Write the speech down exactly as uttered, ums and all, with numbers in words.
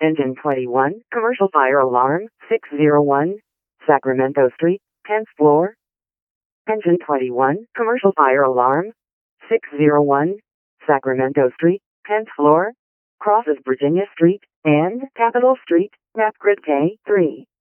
Engine twenty-one, commercial fire alarm, six oh one, Sacramento Street, tenth floor. Engine twenty-one, commercial fire alarm, six oh one, Sacramento Street, tenth floor. Crosses Virginia Street and Capitol Street, map grid K three.